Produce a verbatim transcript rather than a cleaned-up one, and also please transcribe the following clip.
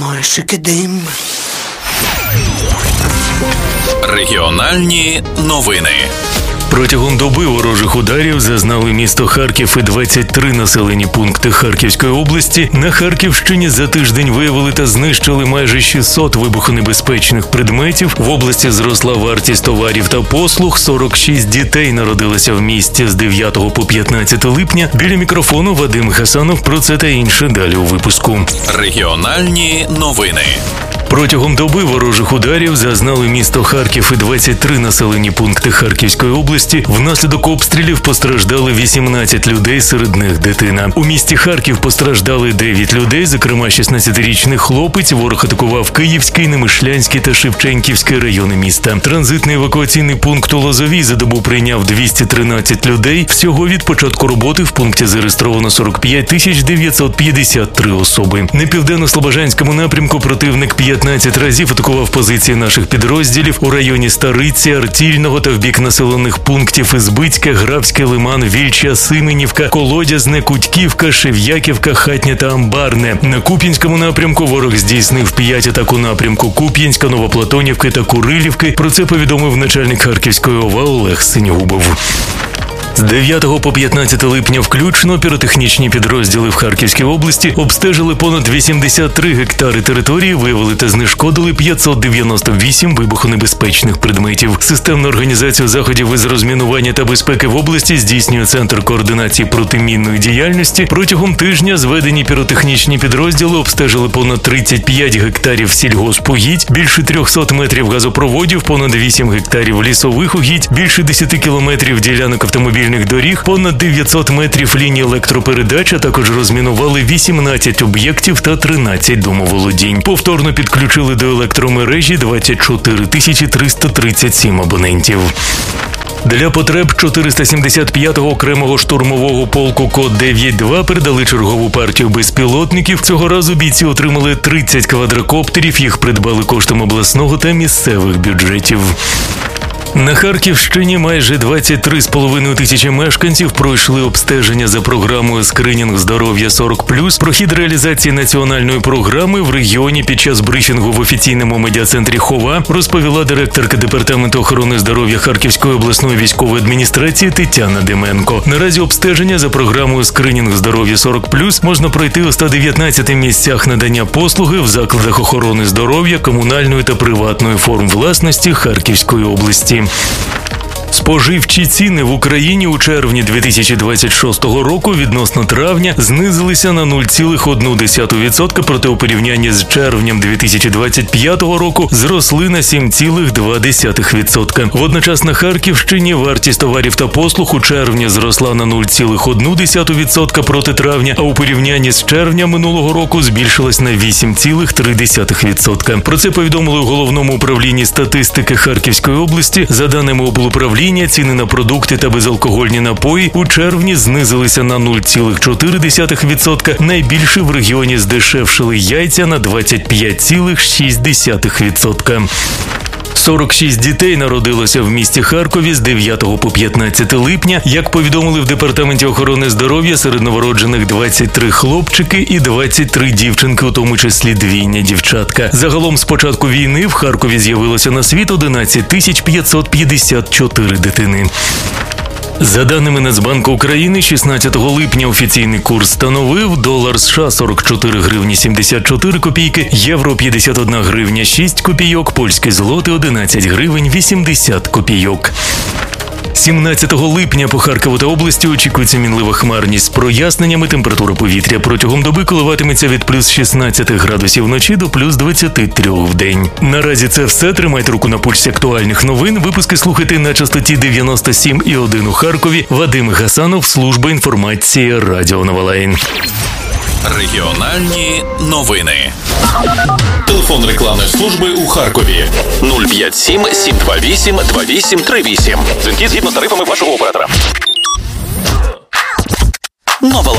Шикидим. Регіональні новини. Протягом доби ворожих ударів зазнали місто Харків і двадцять три населені пункти Харківської області. На Харківщині за тиждень виявили та знищили майже шістсот вибухонебезпечних предметів. В області зросла вартість товарів та послуг. сорок шість дітей народилися в місті з дев'ятого по п'ятнадцяте липня. Біля мікрофону Вадим Гасанов. Про це та інше далі у випуску. Регіональні новини. Протягом доби ворожих ударів зазнали місто Харків і двадцять три населені пункти Харківської області. Внаслідок обстрілів постраждали вісімнадцять людей, серед них дитина. У місті Харків постраждали дев'ять людей, зокрема шістнадцятирічний хлопець. Ворог атакував Київський, Немишлянський та Шевченківський райони міста. Транзитний евакуаційний пункт у Лозовій за добу прийняв двісті тринадцять людей. Всього від початку роботи в пункті зареєстровано сорок п'ять тисяч дев'ятсот п'ятдесят три особи. На південно-слобожанському напрямку противник п'ятнадцять разів атакував позиції наших підрозділів у районі Стариці, Артільного та в бік населених пунктів Ізбицьке, Графське, Лиман, Вільча, Сименівка, Колодязне, Кутьківка, Шев'яківка, Хатнє та Амбарне. На Куп'янському напрямку ворог здійснив п'ять атак у напрямку Куп'янська, Новоплатонівки та Курилівки. Про це повідомив начальник Харківської ОВА Олег Синьгубов. З дев'ятого по п'ятнадцяте липня включно піротехнічні підрозділи в Харківській області обстежили понад вісімдесят три гектари території, виявили та знешкодили п'ятсот дев'яносто вісім вибухонебезпечних предметів. Системну організацію заходів із розмінування та безпеки в області здійснює Центр координації протимінної діяльності. Протягом тижня зведені піротехнічні підрозділи обстежили понад тридцять п'ять гектарів сільгоспугідь, більше трьохсот метрів газопроводів, понад вісім гектарів лісових угідь, більше десяти кілометрів ділянок автомобільних доріг, понад дев'ятсот метрів ліній електропередач, а також розмінували вісімнадцять об'єктів та тринадцять домоволодінь. Повторно підключили до електромережі двадцять чотири тисячі триста тридцять сім абонентів. Для потреб чотириста сімдесят п'ятого окремого штурмового полку Код дев'ять два передали чергову партію безпілотників. Цього разу бійці отримали тридцять квадрокоптерів, їх придбали коштом обласного та місцевих бюджетів. На Харківщині майже двадцять три з половиною тисячі мешканців пройшли обстеження за програмою «Скринінг здоров'я сорок плюс». Про хід реалізації національної програми в регіоні під час брифінгу в офіційному медіа-центрі «Хова» розповіла директорка Департаменту охорони здоров'я Харківської обласної військової адміністрації Тетяна Деменко. Наразі обстеження за програмою «Скринінг здоров'я сорок плюс» можна пройти у ста дев'ятнадцяти місцях надання послуги в закладах охорони здоров'я, комунальної та приватної форм власності Харківської області. Споживчі ціни в Україні у червні дві тисячі двадцять шостого року відносно травня знизилися на нуль цілих одну десяту відсотка, проте у порівнянні з червнем дві тисячі двадцять п'ятого року зросли на сім цілих два десятих відсотка. Водночас на Харківщині вартість товарів та послуг у червні зросла на нуль цілих одну десяту відсотка проти травня, а у порівнянні з червня минулого року збільшилась на вісім цілих три десятих відсотка. Про це повідомили у Головному управлінні статистики Харківської області. За даними облуправління, ціни на продукти та безалкогольні напої у червні знизилися на нуль цілих чотири десятих відсотка. Найбільше в регіоні здешевшили яйця на двадцять п'ять цілих шість десятих відсотка. сорок шість дітей народилося в місті Харкові з дев'ятого по п'ятнадцяте липня. Як повідомили в Департаменті охорони здоров'я, серед новороджених двадцять три хлопчики і двадцять три дівчинки, у тому числі двійня дівчатка. Загалом з початку війни в Харкові з'явилося на світ одинадцять тисяч п'ятсот п'ятдесят чотири дитини. За даними Нацбанку України, шістнадцятого липня офіційний курс становив долар США сорок чотири гривні сімдесят чотири копійки, євро п'ятдесят одна гривня шість копійок, польський злотий одинадцять гривень вісімдесят копійок. сімнадцятого липня по Харкову та області очікується мінлива хмарність з проясненнями. Температура повітря протягом доби коливатиметься від плюс шістнадцяти градусів вночі до плюс двадцяти трьох в день. Наразі це все. Тримайте руку на пульсі актуальних новин. Випуски слухайте на частоті дев'яносто сім і один у Харкові. Вадим Гасанов, служба інформації Радіо Новолайн. Регіональні новини. Телефон рекламної служби у Харкові нуль п'ять сім сім два вісім два вісім три вісім. Дзвінки згідно з тарифами вашого оператора. Нова